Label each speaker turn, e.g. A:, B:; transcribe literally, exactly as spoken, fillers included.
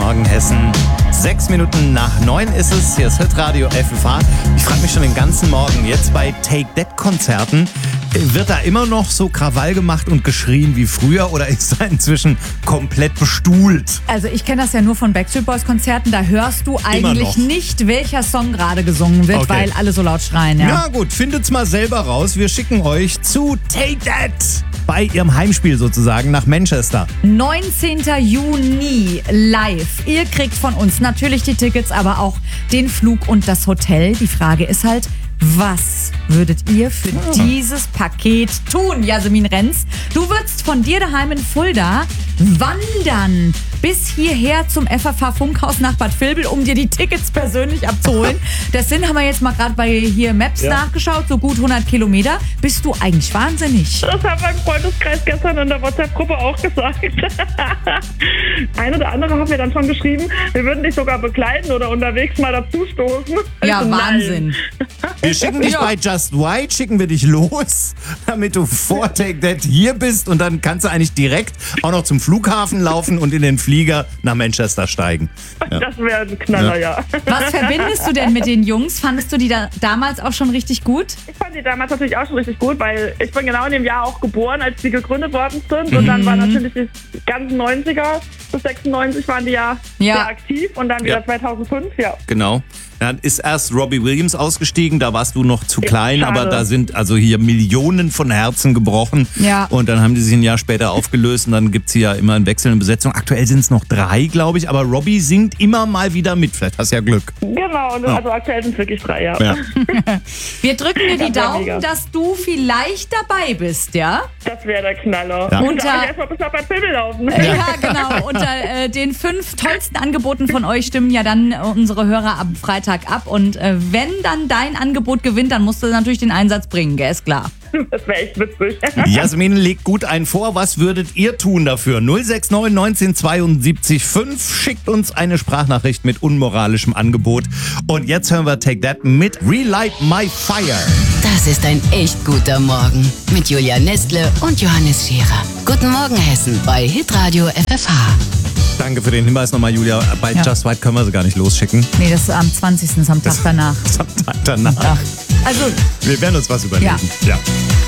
A: Morgen Hessen. Sechs Minuten nach neun ist es. Hier ist Hitradio F F H. Ich frage mich schon den ganzen Morgen, jetzt bei Take That Konzerten, wird da immer noch so Krawall gemacht und geschrien wie früher oder ist da inzwischen komplett bestuhlt?
B: Also ich kenne das ja nur von Backstreet Boys Konzerten, da hörst du eigentlich nicht, welcher Song gerade gesungen wird,
A: Okay.
B: weil alle so laut schreien. Ja.
A: Na gut, findet's mal selber raus. Wir schicken euch zu Take That bei ihrem Heimspiel sozusagen nach Manchester.
B: neunzehnten Juni live. Ihr kriegt von uns natürlich die Tickets, aber auch den Flug und das Hotel. Die Frage ist halt, was würdet ihr für dieses Paket tun, Jasmin Renz? Du würdest von dir daheim in Fulda wandern bis hierher zum F F H-Funkhaus nach Bad Vilbel, um dir die Tickets persönlich abzuholen. Das sind, haben wir jetzt mal gerade bei hier Maps
A: Ja.
B: nachgeschaut, so gut hundert Kilometer. Bist du eigentlich wahnsinnig?
C: Das hat mein Freundeskreis gestern in der WhatsApp-Gruppe auch gesagt. Ein oder andere haben mir dann schon geschrieben, wir würden dich sogar begleiten oder unterwegs mal dazu stoßen.
B: Ja,
C: Also nein.
B: Wahnsinn.
A: Wir schicken dich
B: Ja.
A: bei Just White, schicken wir dich los, damit du vor Take That hier bist und dann kannst du eigentlich direkt auch noch zum Flughafen laufen und in den Flieger nach Manchester steigen. Ja.
C: Das wäre ein Knaller, ja.
B: Was verbindest du denn mit den Jungs? Fandest du die da damals auch schon richtig gut?
C: Ich fand die damals natürlich auch schon richtig gut, weil ich bin genau in dem Jahr auch geboren, als die gegründet worden sind. Und dann waren natürlich die ganzen neunziger bis sechsundneunzig waren die ja,
B: Ja.
C: sehr aktiv und dann wieder
A: Ja.
C: zweitausendfünf, ja.
A: Genau. Dann ist erst Robbie Williams ausgestiegen, da warst du noch zu klein,
C: schade.
A: aber da sind also hier Millionen von Herzen gebrochen.
B: Ja.
A: Und dann haben die sich ein Jahr später aufgelöst und dann gibt es hier immer eine wechselnde Besetzung. Aktuell sind es noch drei, glaube ich, aber Robbie singt immer mal wieder mit. Vielleicht hast du ja Glück.
C: Genau, und
A: Ja.
C: also aktuell sind es wirklich drei, ja.
A: Ja.
B: Wir drücken dir die
C: Das wär
B: Daumen,
C: mega.
B: dass du vielleicht dabei bist, ja?
C: Das wäre der Knaller.
A: Ja.
C: Und
B: Unter-
C: da erstmal bis nach Bad Vilbel laufen.
B: Ja, genau. Unter äh, den fünf tollsten Angeboten von euch stimmen ja dann äh, unsere Hörer am Freitag ab. Und äh, wenn dann dein Angebot gewinnt, dann musst du natürlich den Einsatz bringen, gell? Ist klar.
C: Das wäre echt witzig.
A: Jasmin legt gut einen vor. Was würdet ihr tun dafür? null sechs neun neunzehn zweiundsiebzig fünf. Schickt uns eine Sprachnachricht mit unmoralischem Angebot. Und jetzt hören wir Take That mit Relight My Fire.
D: Das ist ein echt guter Morgen mit Julia Nestle und Johannes Scherer. Guten Morgen Hessen bei Hitradio F F H.
A: Danke für den Hinweis nochmal, Julia. Bei
B: Ja.
A: Just White können wir sie gar nicht losschicken.
B: Nee, das ist am zwanzigsten ist am Tag danach.
A: Das am Tag danach.
B: Ja. Also,
A: Wir werden uns was überlegen. Ja.